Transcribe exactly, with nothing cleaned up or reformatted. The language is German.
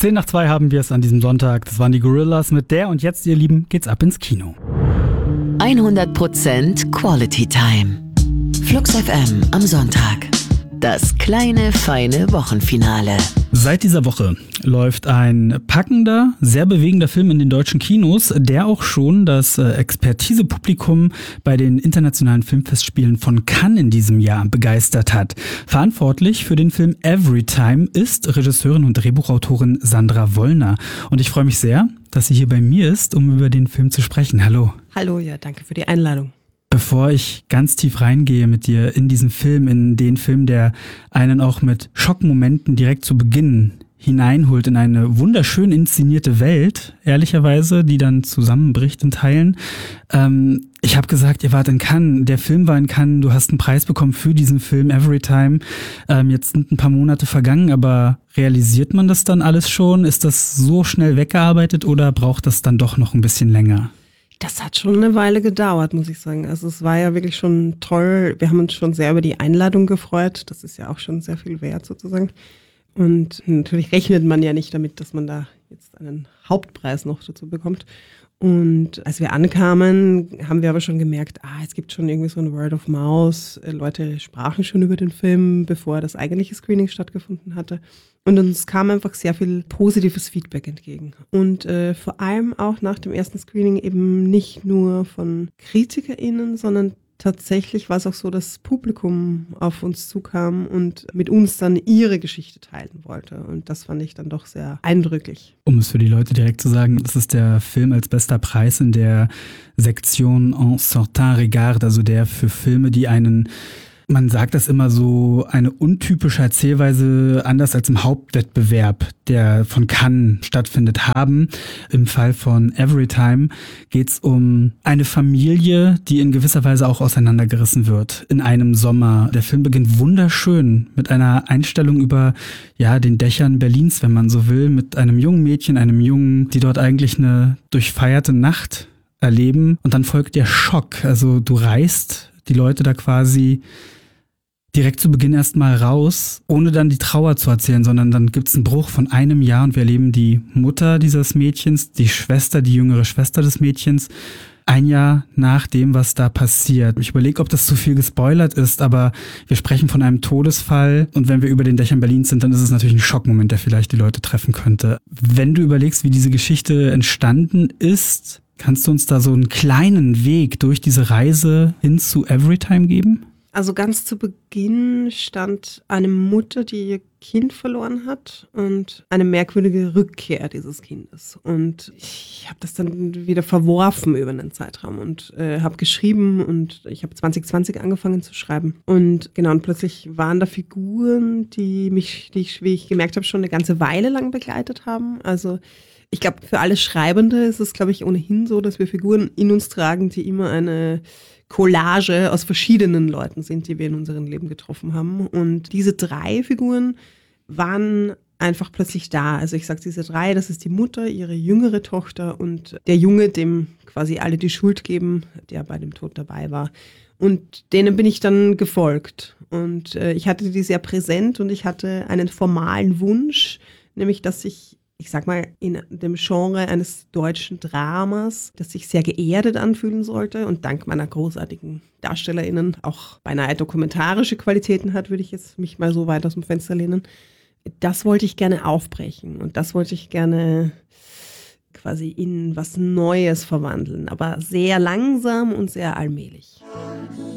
Zehn nach zwei haben wir es an diesem Sonntag. Das waren die Gorillas mit der und jetzt, ihr Lieben, geht's ab ins Kino. hundert Prozent Quality Time. Flux F M am Sonntag. Das kleine, feine Wochenfinale. Seit dieser Woche läuft ein packender, sehr bewegender Film in den deutschen Kinos, der auch schon das Expertisepublikum bei den internationalen Filmfestspielen von Cannes in diesem Jahr begeistert hat. Verantwortlich für den Film Everytime ist Regisseurin und Drehbuchautorin Sandra Wollner. Und ich freue mich sehr, dass sie hier bei mir ist, um über den Film zu sprechen. Hallo. Hallo, ja, danke für die Einladung. Bevor ich ganz tief reingehe mit dir in diesen Film, in den Film, der einen auch mit Schockmomenten direkt zu Beginn hineinholt in eine wunderschön inszenierte Welt, ehrlicherweise, die dann zusammenbricht in Teilen. Ähm, ich habe gesagt, ihr wart in Cannes, der Film war in Cannes, du hast einen Preis bekommen für diesen Film, Everytime. Ähm, jetzt sind ein paar Monate vergangen, aber realisiert man das dann alles schon? Ist das so schnell weggearbeitet oder braucht das dann doch noch ein bisschen länger? Das hat schon eine Weile gedauert, muss ich sagen. Also es war ja wirklich schon toll. Wir haben uns schon sehr über die Einladung gefreut. Das ist ja auch schon sehr viel wert sozusagen. Und natürlich rechnet man ja nicht damit, dass man da jetzt einen Hauptpreis noch dazu bekommt. Und als wir ankamen, haben wir aber schon gemerkt, ah, es gibt schon irgendwie so ein Word of Mouth. Leute sprachen schon über den Film, bevor das eigentliche Screening stattgefunden hatte. Und uns kam einfach sehr viel positives Feedback entgegen. Und äh, vor allem auch nach dem ersten Screening eben nicht nur von KritikerInnen, sondern tatsächlich war es auch so, dass das Publikum auf uns zukam und mit uns dann ihre Geschichte teilen wollte. Und das fand ich dann doch sehr eindrücklich. Um es für die Leute direkt zu sagen, das ist der Film als bester Preis in der Sektion En Sortant Regard, also der für Filme, die einen, man sagt das immer so, eine untypische Erzählweise, anders als im Hauptwettbewerb, der von Cannes stattfindet, haben. Im Fall von Everytime geht es um eine Familie, die in gewisser Weise auch auseinandergerissen wird in einem Sommer. Der Film beginnt wunderschön mit einer Einstellung über ja den Dächern Berlins, wenn man so will, mit einem jungen Mädchen, einem Jungen, die dort eigentlich eine durchfeierte Nacht erleben. Und dann folgt der Schock. Also du reißt die Leute da quasi direkt zu Beginn erstmal raus, ohne dann die Trauer zu erzählen, sondern dann gibt's einen Bruch von einem Jahr und wir erleben die Mutter dieses Mädchens, die Schwester, die jüngere Schwester des Mädchens, ein Jahr nach dem, was da passiert. Ich überlege, ob das zu viel gespoilert ist, aber wir sprechen von einem Todesfall und wenn wir über den Dächern Berlins sind, dann ist es natürlich ein Schockmoment, der vielleicht die Leute treffen könnte. Wenn du überlegst, wie diese Geschichte entstanden ist, kannst du uns da so einen kleinen Weg durch diese Reise hin zu Everytime geben? Also ganz zu Beginn stand eine Mutter, die ihr Kind verloren hat und eine merkwürdige Rückkehr dieses Kindes. Und ich habe das dann wieder verworfen über einen Zeitraum und äh, habe geschrieben und ich habe zwanzig zwanzig angefangen zu schreiben. Und genau, und plötzlich waren da Figuren, die mich, die ich, wie ich gemerkt habe, schon eine ganze Weile lang begleitet haben. Also ich glaube, für alle Schreibende ist es, glaube ich, ohnehin so, dass wir Figuren in uns tragen, die immer eine Collage aus verschiedenen Leuten sind, die wir in unserem Leben getroffen haben. Und diese drei Figuren waren einfach plötzlich da. Also ich sage diese drei, das ist die Mutter, ihre jüngere Tochter und der Junge, dem quasi alle die Schuld geben, der bei dem Tod dabei war. Und denen bin ich dann gefolgt. Und äh, ich hatte die sehr präsent und ich hatte einen formalen Wunsch, nämlich dass ich ich sag mal, in dem Genre eines deutschen Dramas, das sich sehr geerdet anfühlen sollte und dank meiner großartigen DarstellerInnen auch beinahe dokumentarische Qualitäten hat, würde ich jetzt mich mal so weit aus dem Fenster lehnen. Das wollte ich gerne aufbrechen und das wollte ich gerne quasi in was Neues verwandeln, aber sehr langsam und sehr allmählich.